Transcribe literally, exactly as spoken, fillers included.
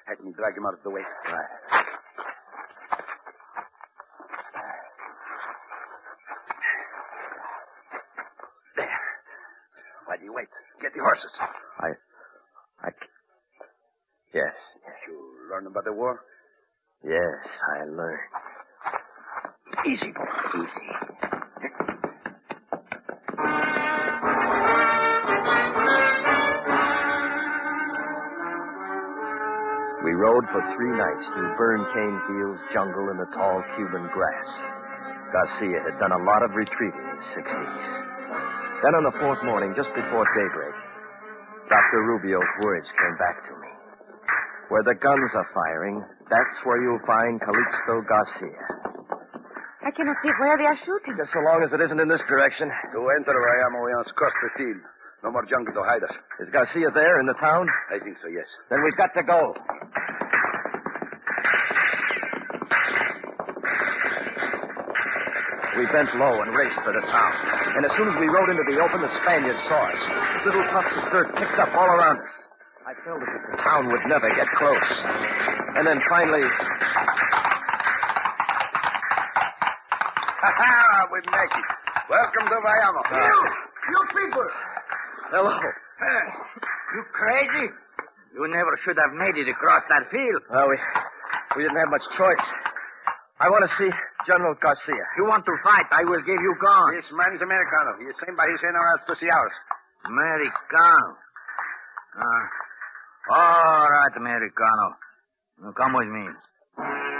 Help me drag him out of the way. Right. There. Why do you wait? Get the horses. I... I... Yes. You learn about the war? Yes, I learned. Easy, boy. Easy. We rode for three nights through burned cane fields, jungle, and the tall Cuban grass. Garcia had done a lot of retreating in six weeks. Then on the fourth morning, just before daybreak, Doctor Rubio's words came back to me. Where the guns are firing, that's where you'll find Calixto Garcia. I cannot see where they are shooting. Just so long as it isn't in this direction. To enter Bayamo, we must cross the field. No more jungle to hide us. Is Garcia there in the town? I think so, yes. Then we've got to go. We bent low and raced for the town. And as soon as we rode into the open, the Spaniards saw us. Little puffs of dirt kicked up all around us. I felt as if the town would never get close. And then finally... Ha-ha! We make it. Welcome to Bayamo. Uh, you! You people! Hello. Hey, you crazy? You never should have made it across that field. Well, we, we didn't have much choice. I want to see General Garcia. You want to fight, I will give you guns. This man is Americano. He is sent by his generals to see ours. Americano. Uh, all right, Americano. Now come with me.